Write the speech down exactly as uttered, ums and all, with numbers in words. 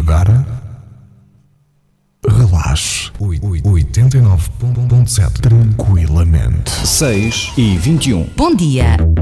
agora, relaxe. oitenta e nove ponto sete tranquilamente. seis e vinte e um. Bom dia.